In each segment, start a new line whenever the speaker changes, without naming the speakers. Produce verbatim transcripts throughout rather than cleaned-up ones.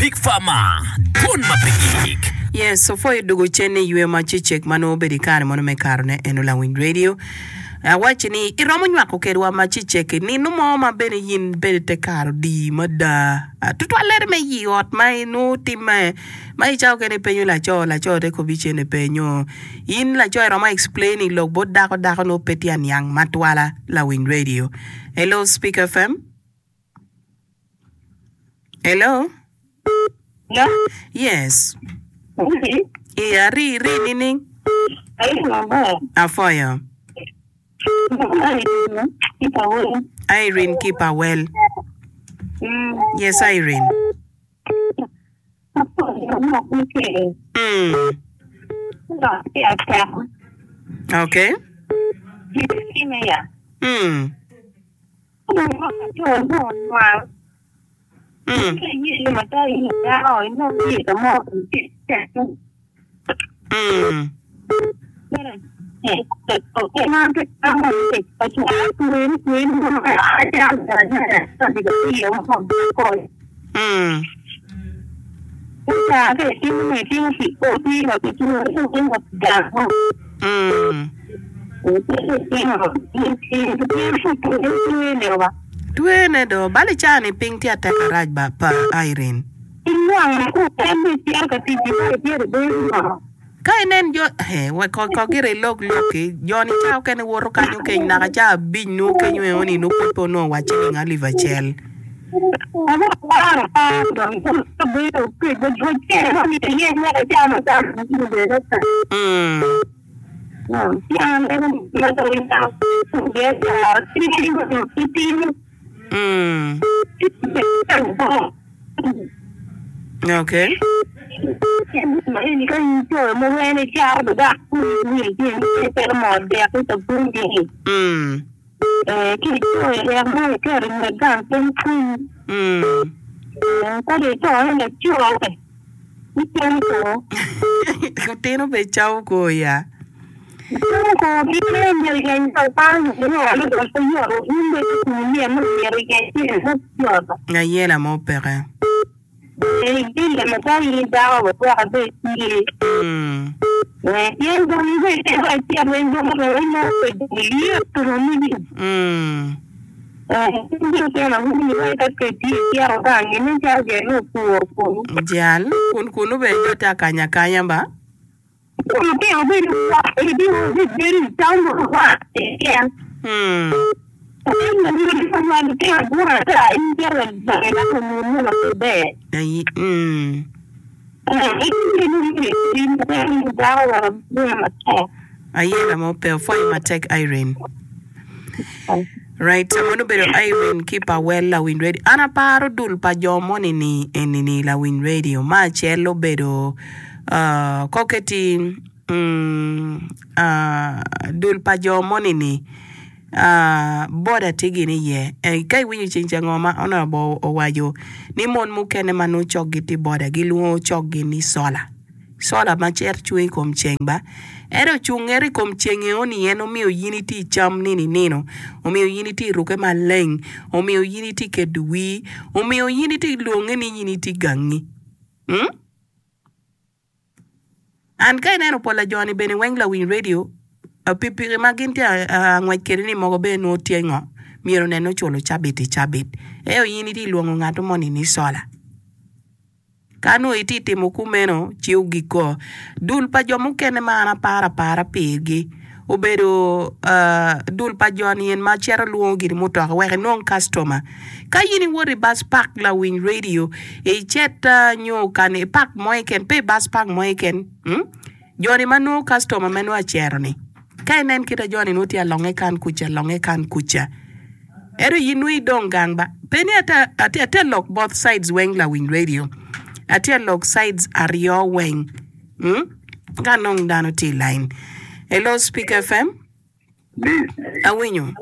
Big Pharma, Don Mapigik.
Yes, so for you do chene yue machi check mano bedi kare mono me karne enola Win Radio. Uh, watch ni iromo nywako kerwa machi check ni no mo ma bene yin bede te karo di mada. Uh, tutwa lere me yi ot mai no time mai chao kene penyo la cho la cho de ko bichene penyo. In la cho iromo explaining log bod dako dako no petian yang matwala la Win Radio. Hello Speaker F M. Hello.
Yeah.
Yes.
Okay.
Yeah, re re nini.
I don't know.
Afoya.
Keep away.
Irene, keep her well.
Mm.
Yes, Irene.
Okay.
Mm. Okay. Mm. Mm. Mm. Mm.
Mm.
Tuene do bali chani ping tia te garaj ba pa Irene. Kainen jo he we ko ko gire log loki joni chao kene woro kanyo ke na ga cha bin no ke nyo oni no po no wachi nga liver chel. Mm. Mm. Okay. Mm. Kutino be chao ko ya. Ngayela mo pere. Mm. Mm. Jal, kun kunu be jota kanya kanya ba? Hmm. Mm. Ayela mo pe for my tech Irene. Right, someone better Irene keep a well la Win Radio. Ana paro dul pa jomo ni ni ni la Win Radio. Ma chelo bedo uh koketi mm uh dul pa jomo ni ni uh boda tigini ye. E kai winyu chincha ngoma ona bo owayo. Ni mon mukene manu chogiti boda giluo chogi ni sola. Sola ma cher chui kom chengba. Ero chungeri kom chenge oni eno miyo unity cham nini nino. O miyo unity ruke maleng. O miyo unity kedui. O miyo unity luonge ni unity gangi. Hmm? An kai neno pola Johnny bene wengla Win Radio. A pipiri maginti a ngwaj kerini mogo be no tiengo. Miro neno cholo chabiti chabit. Eo unity luongo ngato moni ni sola. Kanu iti timo kumeno chiu giko dul pa jomu kene mana para para pigi obedo uh, dul pa joni en ma chero luongi ni moto we non customer ka yini wori bus park la Win Radio e cheta nyo kan e park moiken pe bus park moiken hm joni manu customer menu a chero ni ka nen kita joni nuti alonge kan kucha longe kan kucha ero yinui dongang ba peni ata ata ata lock both sides weng la Win Radio. Atia log sides are your wing. Hmm? Ganong dano T line. Hello, Speaker F M. Awinyo.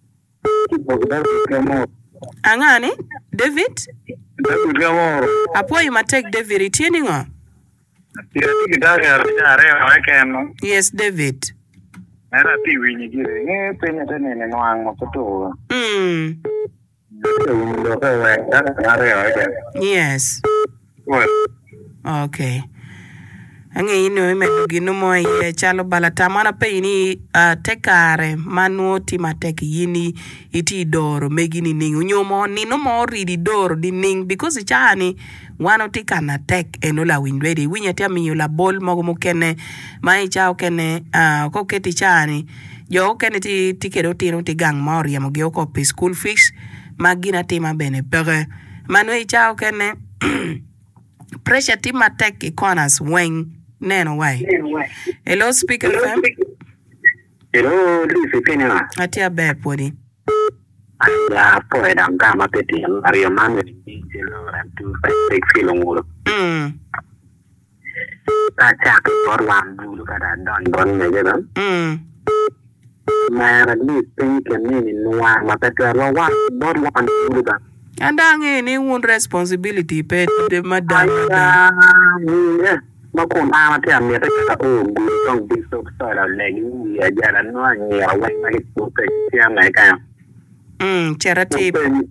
Angani? David? Apo you ma take David itieni ngo? Yes, David.
Era ti winyi gire. Eh, penya tene ne nwango kuto.
Mm. Yes.
Well,
Okay. Ange ino ime gino mo ye chalo balata mana pe ini uh, tekare manu tima tek yini iti doro megini ning unyomo ni no mo ridi doro di ning because chani wano tika na tek enola windwedi winya tia mi la bol mogo mukene mai chao kene uh, ko keti chani yo kene ti tikero tino ti gang mori mo ge ko pe school fees magina tima bene pere manu chao kene pressure tima tek econas wing neno wai hello speaker fam
hello, Lucy Pena.
atia be podi
Ya, pues, dan gama peti, Mario Manuel, y lo ran tu fake film ngolo.
mm
Kacak por wan dulu kada don don meje dan.
mm
Mara ni think ni nuwa mapete ro wan don wan dulu dan.
andange ni un responsibility pe de madam
Ah, ya. Makon ama te amia te ka o bu tong bi so so la le ni ya jara no ni ya wa ma ki so pe ya na ka.
mm charity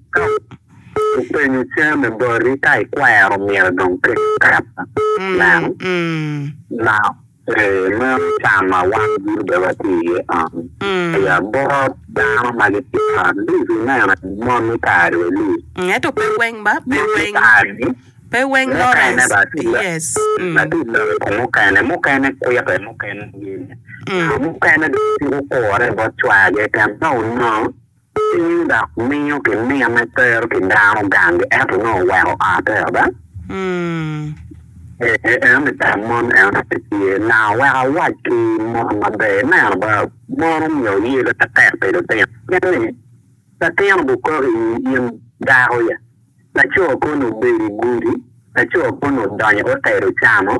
Pe ni che me bori kai kwa ro mi don ke ka. Na
mm
na eh ma cha ma wa du be wa ti um
mm
ya bo da ma ki ta du na na mo ni ka ro lu.
eto pe weng ba pe weng
Ni
pe weng Lawrence yes
na du le ko ka na mo ka na ko ya pe mo ka na ni. Mo ka na du ko re bo chwa ge ka no no. Tin da mi yo ke mi amateur ke da ro gang de at no well ata ba.
mm
Eh eh eh me ta mon e na ti na wa wa ki mo ma de na ba mo no yo yi le ta ta pe do te. Ya ni. Ta te an bu ko yi da ho ya. La cho ko no be guri. La cho ko no da ya o te ro chamo.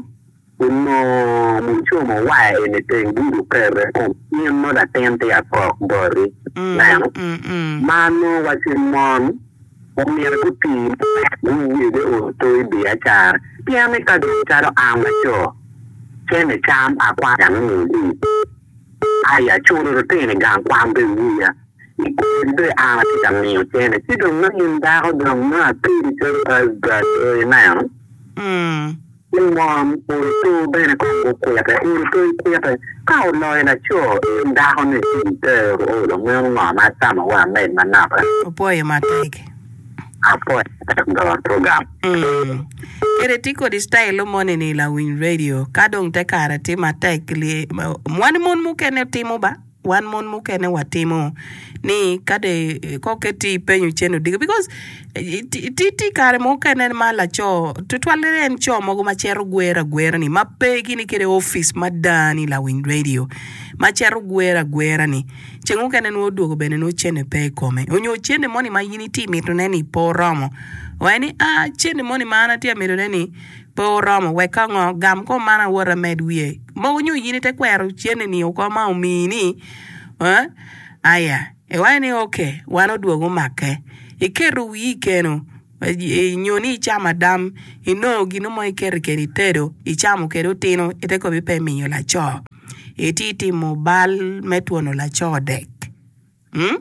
Uno mucho mo wa e ne te guru per ko ni mo da tente a po bori. Na no.
mm mm
Mano wasimon omir kuti ni de o to bi achar pia me ka charo am cho chene cham akwa ya ni ni aya churu te ne gang kwam de ni ya ni ko de a ti dam ni chene ti do no in da ho do na ti ti as that na
mm
ni mom o to be ne ko ko ya te ni to ko ya te ka o no na cho da ho ni ti de o do no ma ma ta ma wa me ma na ba
opoye mateke
apo da program
mm kere tiko di style mone ni la win radio kadong te kara ti matek li mwan mon mukene timo ba wan mon mukene watimo ni kade koketi penyu chenu diga because ti ti kare mukene mala cho tutwalere en cho mogo machero gwera gwera ni mapegi ni kere office madani la win radio machero gwera gwera ni chengu kene no duogo bene no chene pe kome onyo chene moni mayini ti mito neni poromo wani a chene moni mana ti amiro neni poromo weka ngo gam ko mana wora medwie mo onyo yini te kwero chene ni ko ma umini eh aya e wani okay wano duogo make ikeru wikeno e nyoni chama dam ino gino mo iker keritero ichamo kero tino iteko bipe minyo la cho ititi mobile metuono la cho dek hm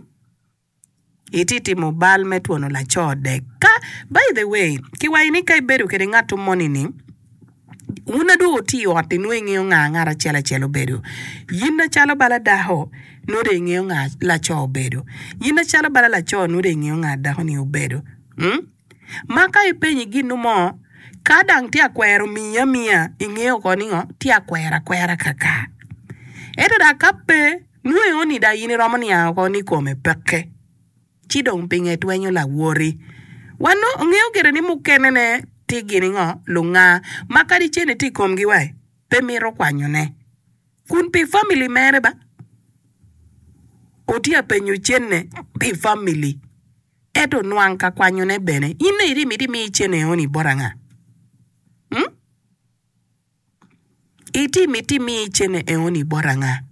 ititi mobile metuono la cho dek ka by the way kiwaini kai beru kere ngatu monini una do ti oti nuengi nga ngara chela chelo beru yinna chalo bala daho no de ngi nga la cho beru yinna chalo bala la cho no de ngi nga daho ni oberu hm maka ipenyi ginu mo kadang ti akwero miya miya ingeo koni ngo ti akwera kwera kaka eto da kape nuwe oni da yini romani ya koni kome peke chidong pinge tuenyo la wori wano ngeo kere ni mukene ne ti gini ngo lunga makadi chene ti komgi wai pe miro kwanyo ne kun pi family mere ba oti apenyo chene pi family eto nuanka kwanyo ne bene ine iri midi mi chene oni boranga hm iti miti mi chene e oni boranga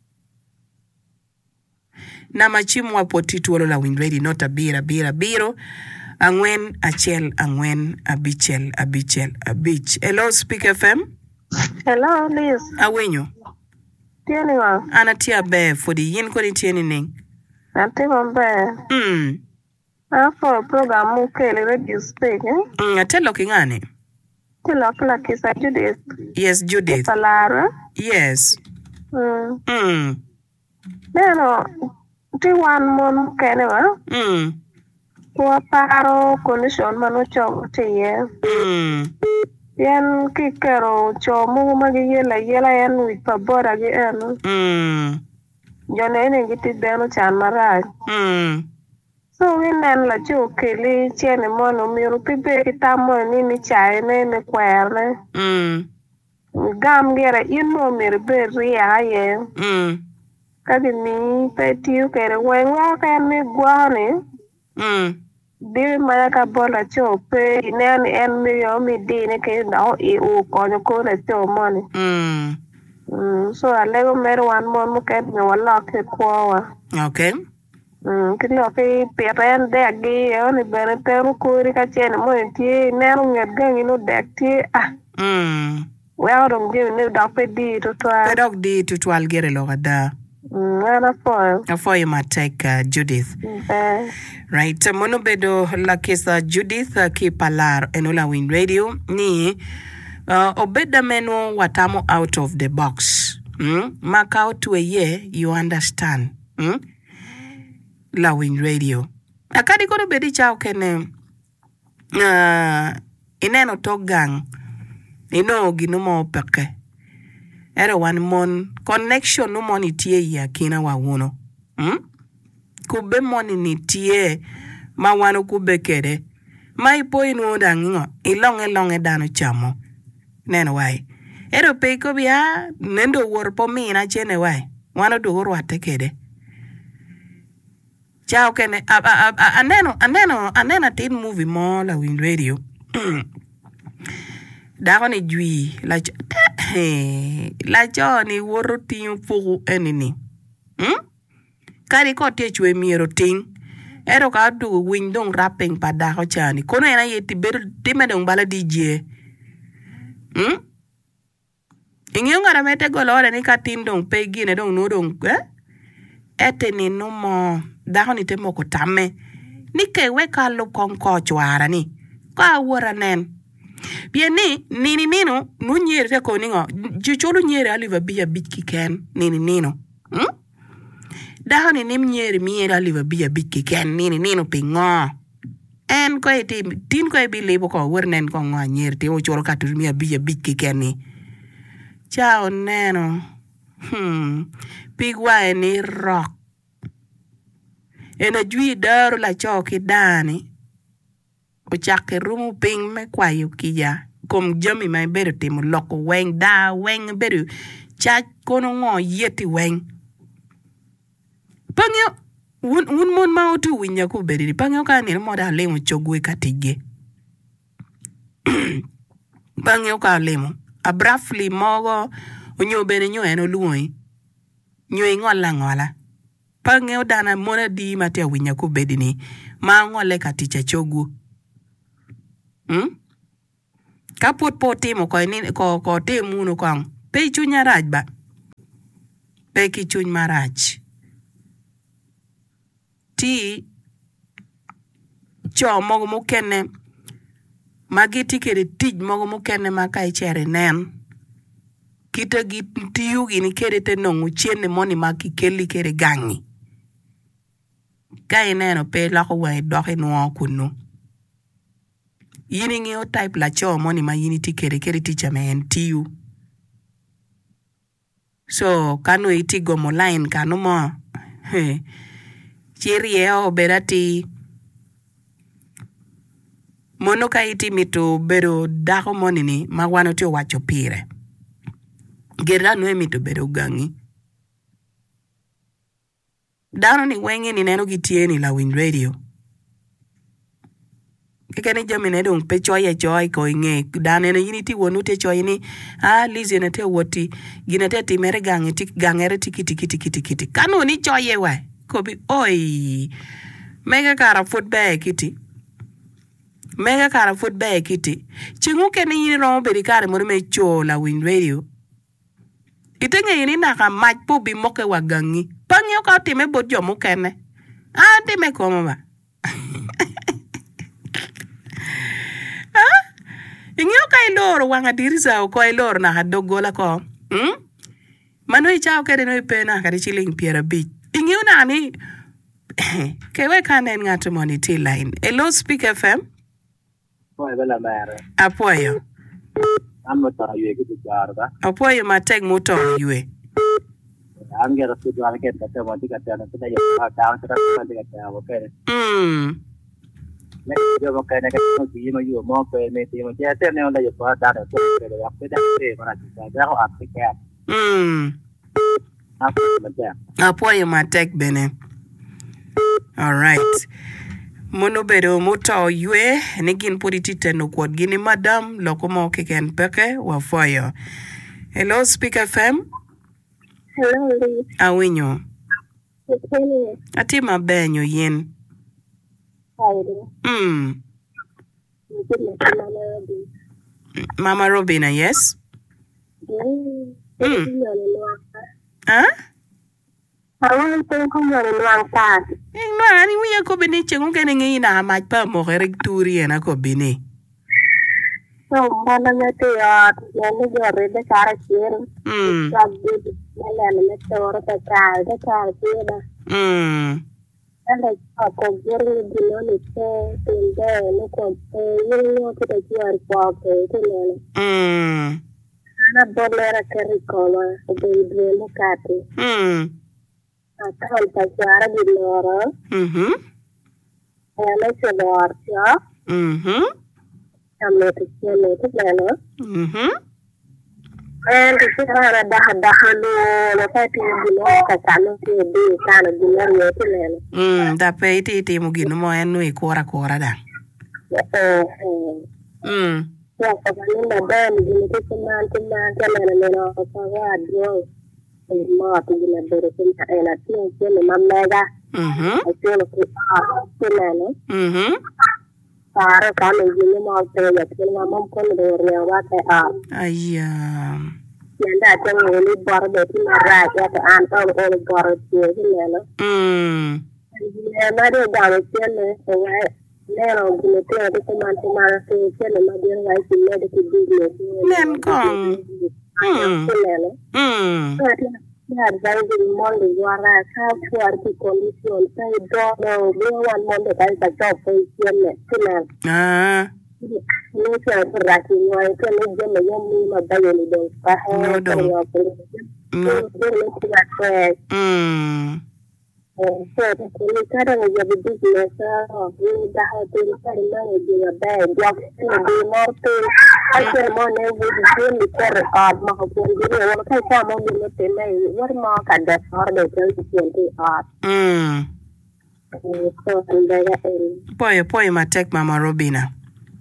na machimu wapo tituolo la win ready nota bira bira biro angwen achel angwen abichel abichel abich hello speak F M
Hello, Liz.
awenyo
Tieni wa.
anatia be for the yin ko tieni ning
Ati mambe.
mm
After program mukele radio speak, eh?
mm atelo kingane
Kila kila kisa Judith.
Yes, Judith.
Palara.
Yes.
Mm.
Mm.
Neno, ti wan mon kene wa.
Mm.
Wa paro condition mano chogo tiye.
Mm.
Yan kikero chomu magi yela yela yan wich pabora gi eno.
Mm.
Jone ene giti deno chan maraj.
Mm.
So winen la jo keli chene mono miru pibe kitamo nini chae ne ne kwerne.
Mm.
Gam gere ino miru be ria ye.
Mm.
Kadi mi pe tiu kere wenwa kan mi guane.
Mm.
Di maya ka bola cho pe inen en mi yo mi di ne ke na e o konyo ko na cho money.
Mm.
Mm, so alego mer wan mon mo ket me wala ke kwa.
Okay.
Mm, kilo ke peren de agi oni bere teru ko ri ka chene mo ti neru nget gangi no dek ti ah.
Mm.
We out on give no da pe di to twa.
Pedok di tutwal gere lo gada.
Mm, ana for.
Afo you might take uh, Judith.
Eh.
Right, uh, mono bedo la kesa Judith uh, ki palar enola win radio ni uh, obeda meno watamo out of the box. Mm? Maka out to a year, you understand. Mm? La win radio. Akadi kono bedi chao kene uh, ineno to gang ino ginumo peke. Ere one mon connection no money tie ya kina wa wuno. Mm? Kube money ni tie ma wano kube kere. Ma ipo inu odangingo ilonge longe dano chamo. Neno wai. Ero peiko bia nendo worpo mina chene wai. Wano duhuru wate kede. Chao kene a, a, a, aneno aneno anena tin movie mo la win radio. Dako ni jui la cho la cho ni woro tin fugu enini. Hmm? Kari ko te chwe miero ting. Ero ka du windong rapping pa dako chani. Kono ena yeti beru time dong bala D J. Hmm? Ingiyo nga ramete golore ni katin dong pegi ne dong no dong eh? Ete ni no mo dako ni temo ko tame. Ni ke weka lo konko chwara ni. Ka wora nen. Bien ni nini nino nu nyere te ko ningo. Jicholo nyere aliva biya bitki ken nini nino. Hmm? Dako ni nim nyere miere aliva biya bitki ken nini nino pingo. En ko iti tin ko ebi lebo ko wernen ko ngo nyere te o choro katuru miya biya bitki ken ni. Chao neno. Hmm. Pigwa ni rock. Ena jui daru la choki dani. O chake rumu ping me kwayo kija. Kom jami mai beru timu loko weng da weng beru. Chach kono ngo yeti weng. Pangyo. Un, un mon ma otu winya ku beri. Pangyo ka nil moda lemo chogwe katige. Pangyo ka lemo. Abrafli mogo. Unyo bene nyo eno luoi. Nyo ingola ngola. Pangyo dana mona di matia winya ku bedi ni. Ma ngole katicha chogu. Hmm? Kaput po timo ko ni ko ko temu no kong. Pe chunya raj ba. Pe ki chuny maraj. Ti cho mogo mukene magiti kere tij mogo mukene maka ichere nen. Kita git tiyu gini kere te nongu chene moni maki keli kere gangi. Kaya neno pe lako wai doke nuwa kunu. Yini nge o type la cho moni ma yini ti kere kere ticha me en tiyu. So kanu iti gomo line kanu mo. Chiri eo berati. Mono ka iti mitu beru dako moni ni magwano tio wacho pire. Gerda nwe mitu beru gangi. Dano ni wengi ni neno gitie ni la win radio. Kekene jami ne dong pe choye choy ko inge dane ne yini ti wonu te choy ni ah lizi ne te woti gine te timere gangi tik gangere tiki tiki tiki tiki tiki kanu ni choye wa ko bi oi mega kara foot bag kiti mega kara foot bag kiti chingu kene yini ro be kare mo me cho la win radio itenge yini na ka mach po bi moke wa gangi pangyo ka time bot jo mo kene ah time ko ma Ing'eyo ka iloro wanga dirisa ko iloro na hadogola ko. Hmm? Mano ichao kede no ipena kadi chiling piera bich. Ing'eyo nani? Kewe kane ng'ato moniti line. Hello Speak F M.
Poi bella mera.
Apoyo.
Amo to yue ki jarga.
Apoyo matek muto yue.
Ange ra su jwala ke tete mo tika tena tena ya ta ta ta tika tena mo ke.
Mm.
Ne yo mo ke ne ke no ji mo yu mo ke me ti mo je te ne onda yo pa ta ta ke de ya pe da te mo ra ti ta da ho ap ke.
Mm.
Apo mo te.
Apoyo matek bene. All right. Mono bedo muto yue negin puriti teno kwad gini madam lokomo keken peke wa foyo. Hello Speak F M.
Hello, Lee.
Awinyo.
Hello.
Ati mabenyo yen.
How are you?
Mm.
Good
Mama Robina, yes?
Mm.
Mm.
Mm.
Huh?
I want to come on in one part.
No, ani wiya ko bini chengu kene ngi na mach pa mo herek turi ena ko bini.
So, mana ngete ya, yani gore de cara kiri.
Mm.
Sabbi, yana ngete ora ta cara de cara kiri.
Mm.
Anda ko gori di no ni te tinde no ko te yiri no ko te kiar ko ke tele.
Mm.
Ana bolera keri ko ma de de mo kati.
Mm.
Akal ta cara di loro.
Mhm.
Yana se lor ya.
Mhm.
Ame te kene te lelo.
Mhm.
And the Sahara Dahano, the fighting below Catano, the kind of dinner.
Mm, da pe iti iti mugino mo enu ikora kora da. Mm.
Yes, I mean, the band is in the man to man, and then also I draw a mark in a bit and I think in my mega.
Mhm.
I feel a
Mhm.
Para kami gini mau saya kena ngomong kon dari awak saya.
Ayya.
Nanda aja ngeli bar beti marah ya ke antar oleh bar dia gini.
Mm.
Nama dia gawe kene, saya lero gini tu ada teman-teman saya kene madir ngai kene ada business.
Nen kong. Mm.
Kene.
Mm.
Ya, saya jadi mau di luar saya keluar di kondisi saya dono dia wan mau dekat saya job saya kene kene.
Ah.
Ini saya berarti ngai kene dia yang ni mabayar ni dong.
No dong. No. Mm.
So, ini kadang jadi business, ini dah tu cari mana dia bayar, job ini di mortu, asyik mana dia ni terkad, mahu jadi orang kan sama dia temai, war mau kada orang dia jadi art.
Mm.
So, anda ini.
Poyo poyo matek Mama Robina.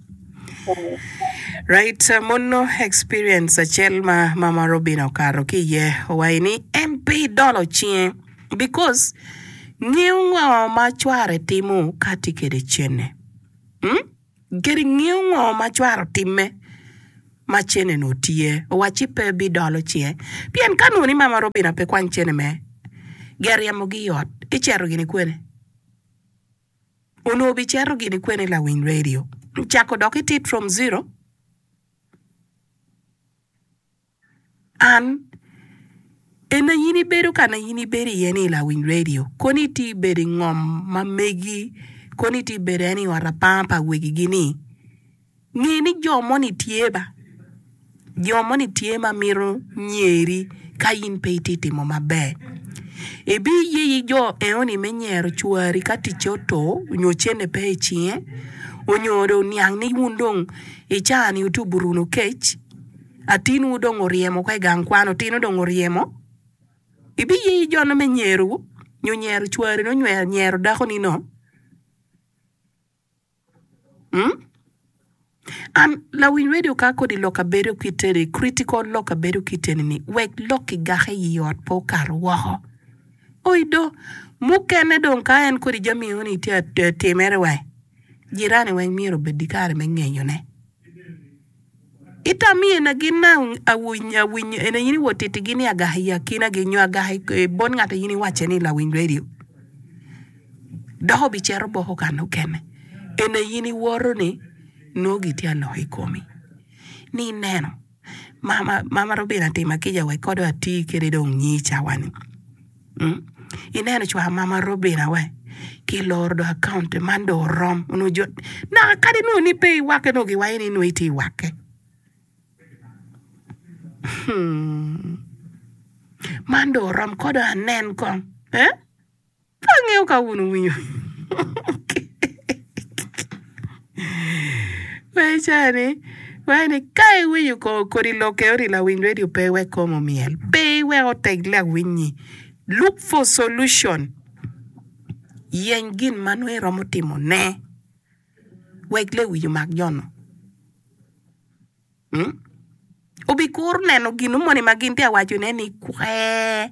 Right, uh, mono experience achel ma Mama Robina okaro ki ye waini M P dolo chien because ngiunga machware timu kati kede chene. Hmm? Geri ngiunga machware time machene no tie wachi pe bi dolo chien. Pien kanu ni Mama Robina pe kwan chene me. Geri ya mugi yot. Ichero gini kwene. Uno bichero gini kwene la Win Radio. Chako dokitit from zero. And ena yini beru kana yini beri yeni la Win Radio. Koni ti beri ngom mamegi. Koni ti beri eni warapampa wegi gini. Ngini jomoni tieba. Jomoni tiema miro nyeri. Kayin peititi mo mabe. Ebi yi jo eoni menyero chuari kati choto. Nyochene pe chie. Onyoro niang ni wundong. Ichani utuburuno kech. Atinu udong oriemo kwa gangkwano. Tinu udong oriemo. Ibi yi jono me nyeru. Nyo nyeru chuari no nyeru nyeru dako ni no. Hmm? And la Win Radio kako di loka bedo kiteri. Critical loka bedo kiteri ni. Wek loki gahe yiyot po karu waho. Oido. Mukene don kayan kuri jami honi tia temere wai. Jirani weng miro bedikare mengenyo ne. Ita mi ena gina awunya awunya ena yini wotete gini agahi ya kina genyo agahi e, bon ngata yini wache ni la Win Radio. Doho bichero boho kano kene. Ena yini woro ni no gitia lohi komi. ni neno mama mama Robina tima kija we kodo ati kere dong nyicha wani mm ineno chwa mama Robina we ki lordo account mando rom no jo na kadi no ni pay wake no gi waini no iti wake hmm mando rom kodo anen kon eh kangeo ka unu winyo we chani Wani kai winyo ko kori loke ori la Win Radio pay we como miel pay we o tegla winyi look for solution yengin manwe romotimo ne wegle winyo mag jono hmm obi kur neno ginu moni maginte awacho ne ni kwe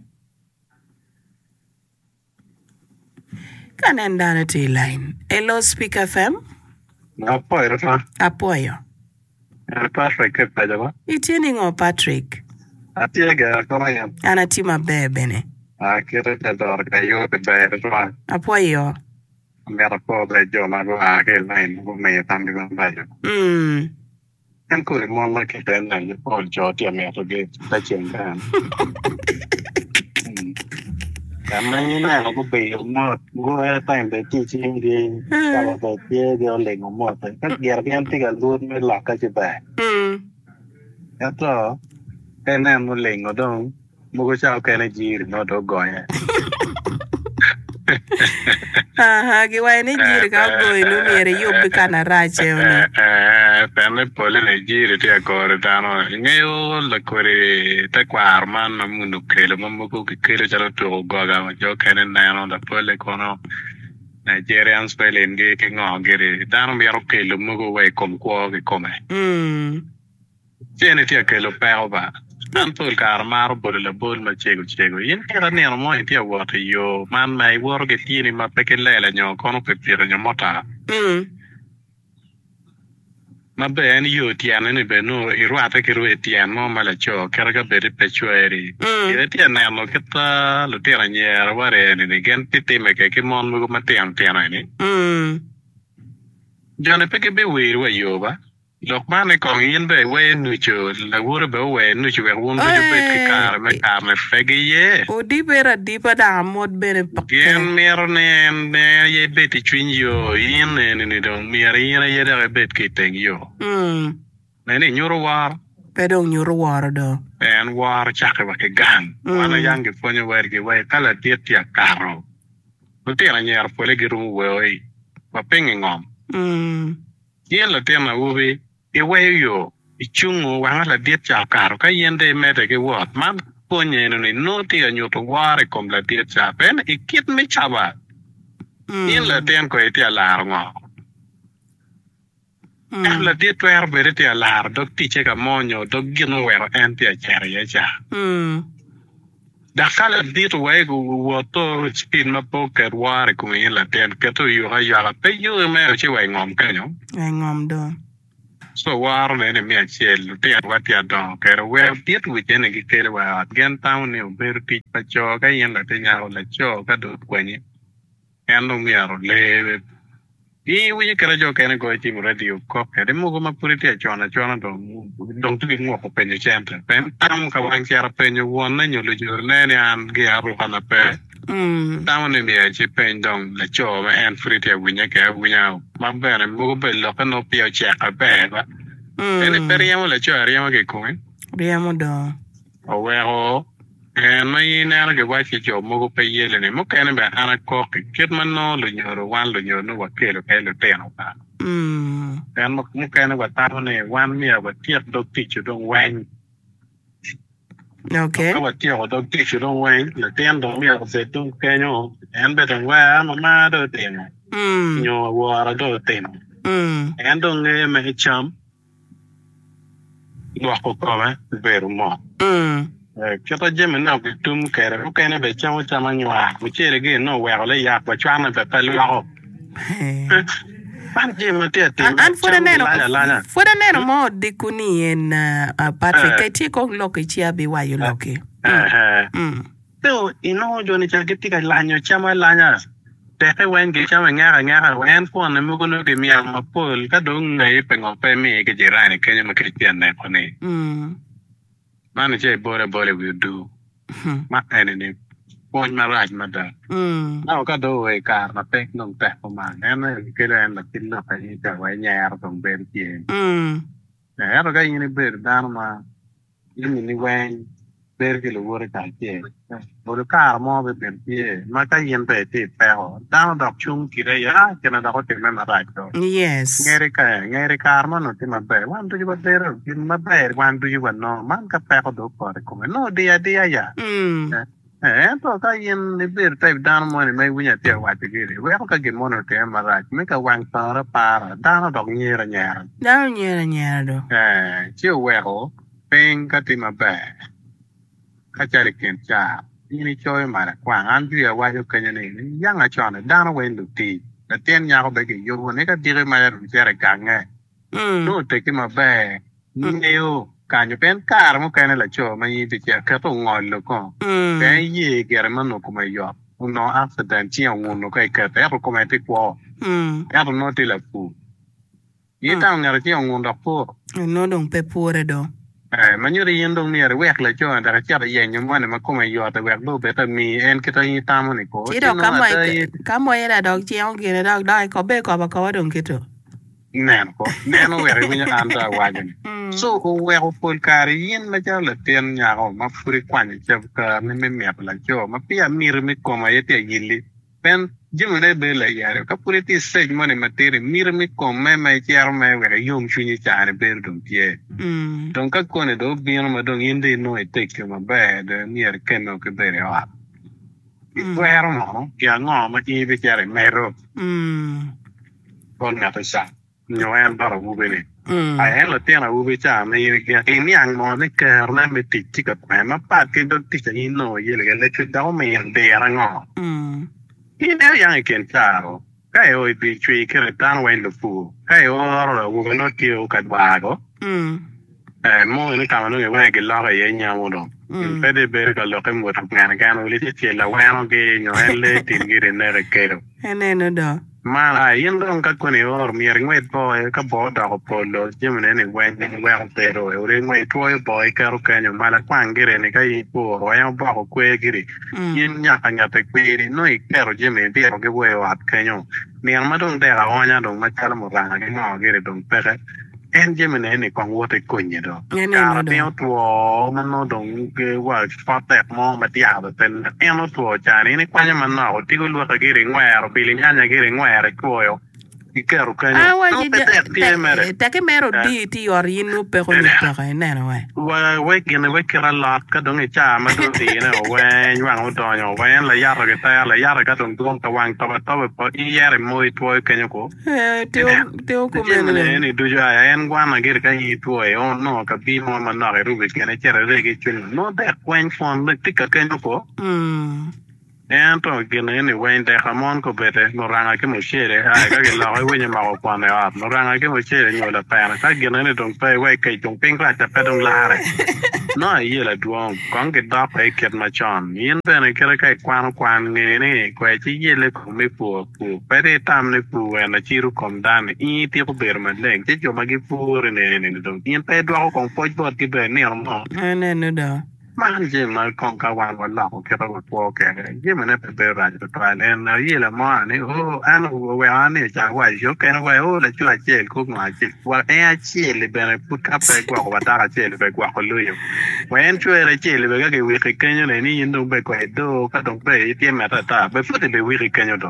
kanenda T line hello Speak F M
apoyo fa
apoyo
Patrick ke pajawa
itieni ngo Patrick
atiega kama ya
anatima bebe ne
akere te dor ka yo te bebe twa
apoyo
mera po de jo ma go a ke line go me tambi go bayo
mm
en ko mo ma ke ten na yo po jo ti me to ge ta chen kan Kamani na no go be mo go e time de ti chi di ka ba to tie de le ngo mo ta ka ger gen ti ga lu me la ka chi ba
mm
ya to e na mo le ngo dong mo go cha ka na ji no do go ya
aha gi wa ni jiri ka go inu mere yobi kana rache oni
eh per me pole ne jiri ti agora dano ngeo la kore ta kwar man na mundu kele mo ko kele jalo to go ga ma jo kana na no da pole kono Nigerian spell ndi ke ngogere dano mi ro kele mo go we kom ko ke come
mm
tiene ti kele pa ba tanto il carmar bol la bol ma chego chego yin kera ne mo ti awota yo man mai wor ge tieni ma peke lela nyo kono pe pira nyo mota
mm
ma ben yo tiane ne beno i ruata ke ru etian mo mala cho kera ga bere pe chueri ire ti na no keta lo tira nyera ware ne gen tite me ke ke mon mo ma tian tiana ni
mm
jone peke be we ru yo ba Look, man, I come in by way in which you la would be away, and which you were one way to pay the car, make a faggy, yeah.
o di bera dipa da mod bere
Again, Mirne and there ye bet between you in and it don't mirror yet a bit getting you.
mm
Then in your war
pero nyuro waro do
and war chuck like a gun. One a young if you were away, color dear tia caro. But then you're polygirum way, but pinging on.
mm
Yellow tema movie. Iwe yo ichungu wala diet cha karo ka yende mete ke wat man ponye no ni noti anyo to ware kom la diet cha pen ikit me chaba yin la ten ko ite alar ngo la diet wer bere te alar dok ti che ka monyo dok gino wer en ti a chere ya cha
mm
da kala diet we go woto spin ma poker ware ko yin la ten ke to yo ha ya pe yo me che we ngom ka nyo
ai ngom do
So war ne me achel te wat ya do kero we tiet wi ne gi kele wa gen town ne ber ti pa cho ka yen la te nya la cho ka do kwenye en no mi aro le i wi kera jo ka ne go ti mu radio ko kere mo go ma puri ti cho na cho na do do tu ngo ko penye chente pen tam ka wan kera penye won na nyo le jo ne ne an ge aro kana pe
mm
Down in the edge, pen down, the jaw, and free to win a gap, win out. My bear and move a lock and up your check a bag. And a very young let you a coin.
riamo do
Oh, well, and my now get white your mobile pay yelling and mock and about Anna Cock, get my no, or one, you know what kilo pay ten of that.
mm
Then mock kind of a town, one meal, but tear dog teacher don't wang.
okay
Our tear dog teacher don't wang, the ten don't meal, say don't can you, and better where I'm a mother thing.
mm
Your water do thing.
mm
And don't name a chum. Wako kome, veru mo.
mm
Kata jeme na kutum kere, uke ne be chamo chama nywa. Uchere ge no we ole ya kwa chwana be pelu ho. Pan jeme te te.
an fora neno fora neno mo dikuni en uh, Patrick kai ti ko loke chi abi wa yo loke
Eh.
mm
Pero ino jo ni chake tika lanyo chama lanya. te ke wen ge cha nga nga wen po na mu kono ke mi ma pol ka dong ngai pe ngo pe mi ke jira ni ke ma ke tian na ko ni
mm
man che bore bore we do ma ene ni pon ma raj ma da
mm
na ka do e ka ma pe nong pe po ma na na ke len la tin na pa ni ta wa nya ar tong ben ti
mm
na ro ga ni ber dan ma ni ni wen ber ke lo wore ka ti bore ka mo be ben ti ma ka yen pe ti pe ho da dok chung ki re ya ke na da ko te me ma raj do
yes
ngere ka ngere ka armo no ti ma be wan tu ju ba ber ti ma be wan tu ju ba no man ka pe ko do ko ko no dia dia ya
mm
eh to ka yen ni ber type dan mo ni mai winya te wa ti giri we ka ge mo no te ma ra me ka wan sa ra pa ra dan no dog ni ra nya
da nyera nyera do
eh chi we ho pen ka ti ma be ka cha ri ken cha ni choi ma ra kwa an bi wa yo ka ni yang a cha na dan we lu ti na ten nya ko be ge yo ne ka di re ma ra ru cha ra ka nge
mm
no te ki ma be ni yo ka nyo pen ka ra mo ka ne la cho ma yi ti cha ka to ngol lo ko
mm
Pe ye germano come io, uno accident io uno che che per come ti può,
mm
era non ti la fu. Io ta un io un da fu.
no dong pe pore do
Eh, ma io riendo ni er wek la jo da cha ye nyu mo ne ma come io da wek do beta mi en che ta ni ta mo ni ko.
ti do ka mo ka mo era dog chi on ge dog dai ko be ko ba ko dong kito
Nen ko, nen o wer mi anda wa ni.
mm
So o wer o pol kar yin la ja la ten nya o ma furi kwani che ka mi mi me la jo ma pia mir mi ko ma yete yili. Pen jimu ne be la yare ka puri ti sej mo ne materi mir mi ko me me cher me wer yum shuni cha ne be dum tie.
mm
Don ka ko ne do bi no ma don yinde no e te ke ma be de mir ken no ke be re wa. Wer mo ya ngo ma ti be cher me ro
mm
kon na ta sa. No en bara u be ni.
mm
Ai en la tiena u be cha me ye ke ni ang mo ne ke na me ti ti ka ma pa ke do ti cha no ye le le ke da me en de ra ngo.
mm
I ne yang ken charo. Kai o bi chui ke tan wen lu fu. Kai o ro u no ti o ka ba go.
mm
Eh mo ne ka no ye wa ke la ga ye nya mo do. In pe de be ka lo ke mo ta ngana ka no le ti la wa no ke no en le ti ngi re ne re ke ro.
ene no do
Ma ai yin don ka ko ne or mi er ngwet po ka bo da ko po lo jim ne ne wen ne wa te ro e re ngwet to e bo e ka ro ka nyo ma la kwang gire ne ka i po ro ya bo ko kwe gire yin nya ka nya te kwe ri no i ka ro jim ne ti ro ke we wa ka nyo ni ar ma don de ra wa nya don ma cha mo ra ke no gire don pe ka en jim ne ne kwang wo te ko nyi do ka te o to ma no don ke wa fa te mo ma ti a do ten en o to cha ni ne kwa nya ma no ti ko lu ka gire ngwa ro bi li nya nya gire ngwa re ko yo Ikero kanya.
ah wa
No
ji
te te mere.
ta ke mero di ti yor yin no pe ko ni pe ko ne no we
Wa we kene we kira lot ka dong e cha ma do di ne we wang o do nyo we la ya ra ke ta la ya ra ka dong dong ka wang ta ba ta ba po i ya re mo i to kanya ko.
eh te o te o ko
Ne
me
ni du ja en gwa na gir ka i to e on no ka bi mo ma na re ru be kene chera re ke chun no de kwen fon le ti ka kanya ko.
mm
En to kene ni we de jamon ko bete no ranga ke mo chere ai ka ke la we nya ma ko ne a no ranga ke mo chere no la pa na ka kene ni dong pe we ke tong ping la ta pe dong la re. No ye la duong kong ke da pe ke ma chan yin pe ne ke ka kwan kwan ni ni ko chi ye le ko me pu pu pe de tam ne pu e na chi ru kom dan i ti ko ber ma le ke jo ma gi pu re ne ne dong yin pe do ko ko bo ti be ne mo
ene no do
man je ma kong ka wan wa la ko ke ro po ke je ma ne pe be ra to tra ne na ye la ma ne o an o we an ne ja wa jo ke no we o le chu a che ko ma che wa e a che le be ne pu ka pe kwa ko ba ta che le be kwa ko lu yo wen chu e che le be ga ke wi ke ke ne ni yin do be ko do ka do be ti ma ta ta be fu te be wi ke no do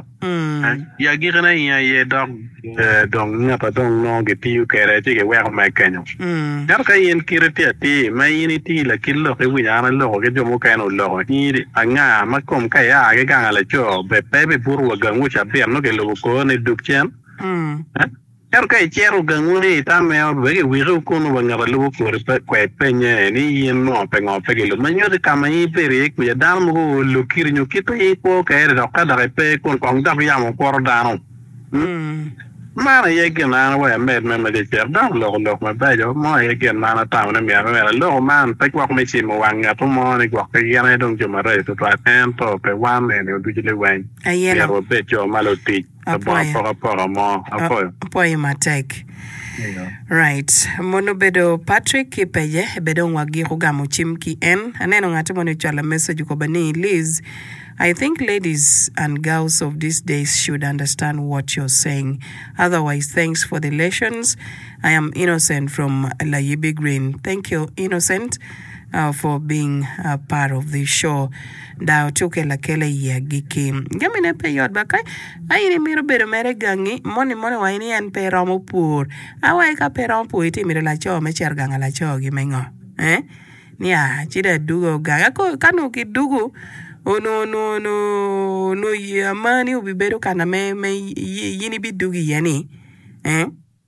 mm
ya gi na ya ye do dong na pa dong no ge ti u ke re ti ke we ko ma ke no
mm
Dar ka yin kire ti ti ma yin ti la killo ke wi ana lo ke jo mo ka no lo ni anga ma kom ka ya ke ga la cho be pe be buru ga ngu cha be no ke lo ko ne duk chen
mm
Dar ka chero ga ngu ni ta me be ke wi ru ko no ba nga lo ko re pe kwe pe nye ni yin no pe ngo pe ke lo ma nyo de ka ma yi pe re ku ya dar mo lo kiri nyu ki to yi ko ke re ka da pe ko ko da ya mo ko da no
mm
Mana yeke na wa med me me de cher dang lo lo ma ba jo mo yeke na na ta na mi me lo man pe kwa me chi mo wanga to mo ni kwa ke ya na dong jo ma re to tra tempo pe wan ne ne du le wan ya ro pe jo ma lo ti pa pa pa mo apo
apo ma tek right mono bedo Patrick Kipeje bedo wagi ko gamo chimki en aneno ngati mo ne chala message ko bani Liz. I think ladies and girls of these days should understand what you're saying. Otherwise, thanks for the lessons. I am Innocent from Layibi Green. Thank you, Innocent, uh, for being a part of the show. Dao tuke la kele ya giki. Gamine pe yod bakay. Ayini miro bero mere gangi. Moni moni wa ini yan pe ramo pur. Awa eka pe ramo pur iti miro la cho me cher ganga la cho gimengo. Eh? Nia, chida dugo ganga. Ko kanu ki dugo. Oh no no no no ya mani ubi bedo kana me me yini bidugi yani eh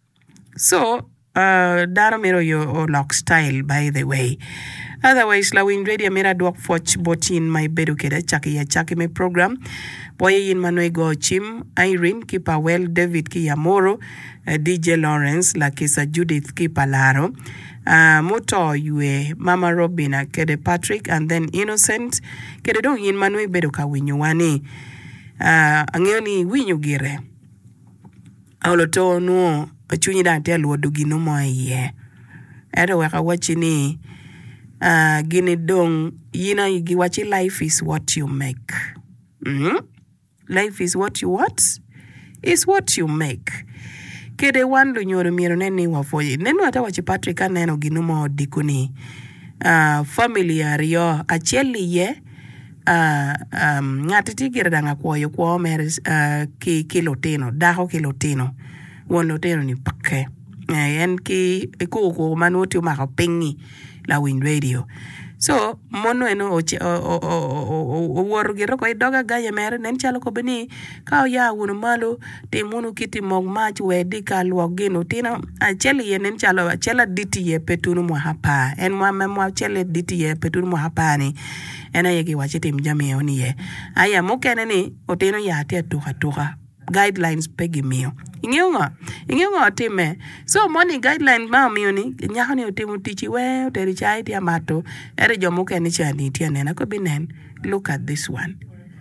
so uh dara mero yo o lock style by the way. Otherwise la win radio mera dwak foch botin my bedo keda chaki ya chaki me program boy yin manwe go chim Irene Kipa well David Kiyamoro uh, D J Lawrence la kisa Judith Kipalaro Uh, Moto yue Mama Robina kede Patrick and then Innocent kede dong yin manwe bedo ka winyu wani uh, angioni winyu gire aulo to no chunyi dante alwodo gino mo ye edo waka wachini uh, gini dong yina yigi wachi life is what you make mm-hmm. Life is what you what is what you make kede wandu nyoro miero neni wafoye nenu ata wachi Patrick aneno ginumo dikuni uh, family ario acheli ye uh, um, ngati tigire danga kuoyo kuo mere uh, ki kilotino daho kilotino won lotino ni pake en ki kuku manuti umaka pengi la Win Radio so mono eno o o o o wor giro ko doga gaye mere nen chalo ko beni ka ya wonu malo te munu kiti mog match we dikal wogino tina acheli yen chalo achela diti ye petunu mo hapa en mo memo achele diti ye petunu mo hapa ni ena yegi wachete mjame oni ye aya mokene ni oteno ya te tuha tuha guidelines pegi mio ingeunga ingeunga time so money guideline ma mio ni nyahani otimu tichi we oteri chai ti amato ere jomuke ni chani ti anena ko binen look at this one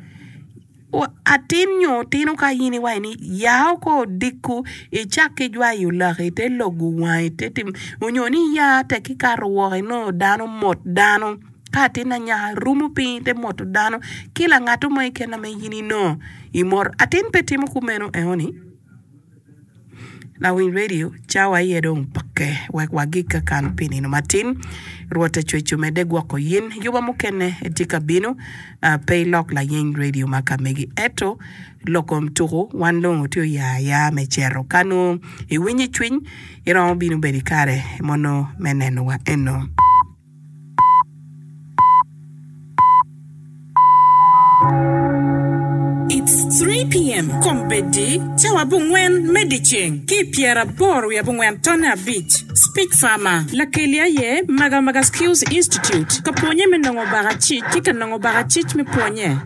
o atin nyo tinu ka yini wa ni yao ko diku e chake jwa yula rete logu wa ite unyoni ya te kikaruwa no dano mot dano kati na nya rumu pi te moto dano kila ngatu mo ikena me yini no imor atin petimu kumeno eoni la Win Radio chawa yedong pake wek wagika kan pini no matin ruota chwechu medegwa ko yin yuba mukene etika binu uh, paylock la Win Radio makamegi eto lokom tuho wandong tio ya ya mechero kanu iwinyi chwiny irao binu berikare mono meneno wa eno.
It's three p.m. Kombedi, Chawabungwen Mediching, Kipiera Boru Yabungwen Tona Beach, Speak Farmer, Lakelia Ye, Maga Maga Skills Institute, Kaponye Menongo Barachi, Kika Nongo Barachich me Ponye.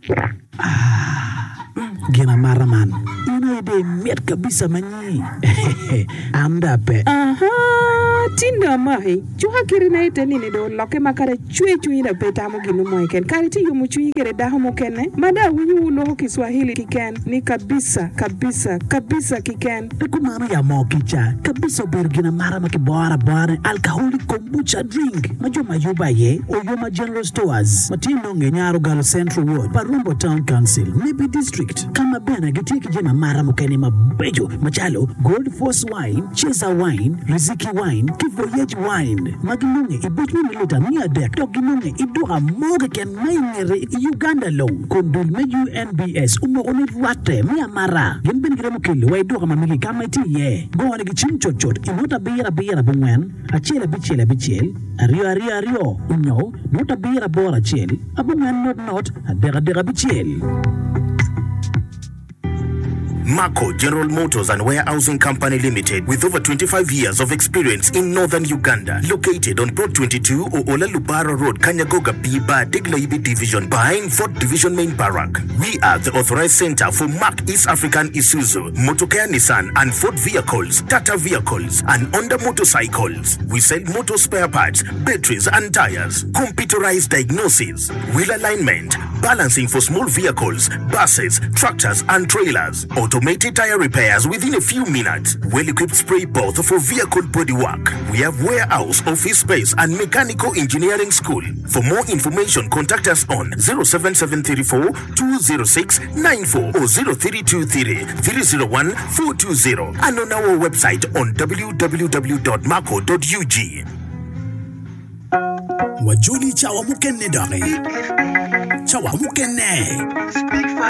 Gina Maraman, ina de met kabisa mani. Amda pe.
Aha, tinda mai. Chuha kirina ite nini do loke makare chue chui na peta mo ginu mo iken. Kari ti yumu chui kere daho mo kene. Mada winyu ulo Kiswahili kiken. Ni kabisa, kabisa, kabisa kiken.
Kumana ya mo kicha. Kabisa bergina marama ki boara boara alcoholic kombucha drink. Majo majuba ye, Oyoma General Stores. Matino ngenyaro Galo Central Ward. Parumbo Town Council. Maybe District. Kama bena gitiki jema mara mukene mabejo machalo Gold Force Wine, Chesa Wine, Riziki Wine, Kivoyage Wine, Maginunge ibutni milita mia dek, Toginunge iduha moga ken maingere Uganda low, Kondul me U N B S, umo oni rate mia mara, Gimben gremo kili wa iduha mamigi kama iti ye, go wane gichim chochot, imota bira bira bungwen, achela bichela bichel, ario ario ario, unyo, nota bira bora chel, abungwen not not, adega dega bichel.
Marco General Motors and Warehousing Company Limited, with over twenty-five years of experience in northern Uganda, located on Plot twenty-two Oola Lubara Road, Kanyagoga Biba, Diglaibi Division, behind fourth Division Main Barrack. We are the authorized center for Mark East African Isuzu, Motocare Nissan and Ford vehicles, Tata vehicles, and Honda motorcycles. We sell motor spare parts, batteries and tires, computerized diagnosis, wheel alignment, balancing for small vehicles, buses, tractors and trailers, automated tire repairs within a few minutes, well-equipped spray booth for vehicle bodywork. We have warehouse, office space and mechanical engineering school. For more information, contact us on zero seven seven three four two zero six nine four or zero three two three three zero one four two zero and on our website on w w w dot marco dot u g.
Wajuli chawa mukene dare. Chawa mukene.